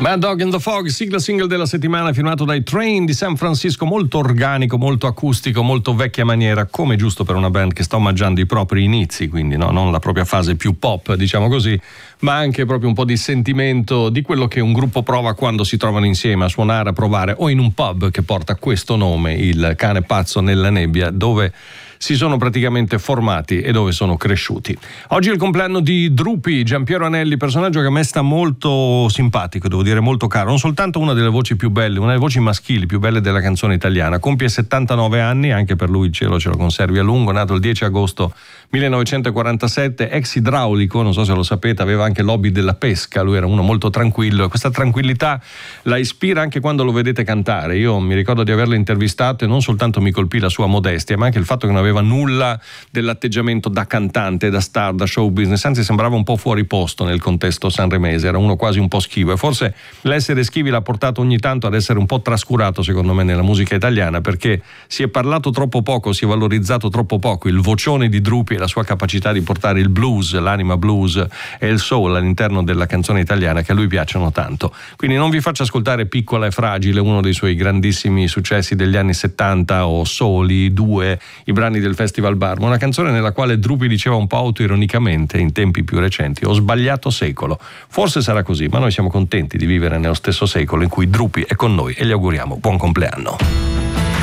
Mad Dog and the Fog, sigla single della settimana, firmato dai Train di San Francisco, molto organico, molto acustico, molto vecchia maniera, come giusto per una band che sta omaggiando i propri inizi, quindi no, non la propria fase più pop, diciamo così, ma anche proprio un po' di sentimento di quello che un gruppo prova quando si trovano insieme a suonare, a provare, o in un pub che porta questo nome, il Cane Pazzo nella Nebbia, dove si sono praticamente formati e dove sono cresciuti. Oggi è il compleanno di Drupi, Giampiero Anelli, personaggio che a me sta molto simpatico, devo dire molto caro, non soltanto una delle voci più belle, una delle voci maschili più belle della canzone italiana, compie 79 anni, anche per lui il cielo ce lo conservi a lungo, nato il 10 agosto 1947, ex idraulico, non so se lo sapete, aveva anche l'hobby della pesca, lui era uno molto tranquillo e questa tranquillità la ispira anche quando lo vedete cantare. Io mi ricordo di averlo intervistato e non soltanto mi colpì la sua modestia, ma anche il fatto che non aveva nulla dell'atteggiamento da cantante, da star, da show business, anzi sembrava un po' fuori posto nel contesto sanremese, era uno quasi un po' schivo e forse l'essere schivi l'ha portato ogni tanto ad essere un po' trascurato secondo me nella musica italiana, perché si è parlato troppo poco, si è valorizzato troppo poco il vocione di Drupi e la sua capacità di portare il blues, l'anima blues e il soul all'interno della canzone italiana che a lui piacciono tanto. Quindi non vi faccio ascoltare Piccola e Fragile, uno dei suoi grandissimi successi degli anni 70, o Soli, Due, i brani del Festival Bar, una canzone nella quale Drupi diceva un po' autoironicamente in tempi più recenti: ho sbagliato secolo. Forse sarà così, ma noi siamo contenti di vivere nello stesso secolo in cui Drupi è con noi e gli auguriamo buon compleanno.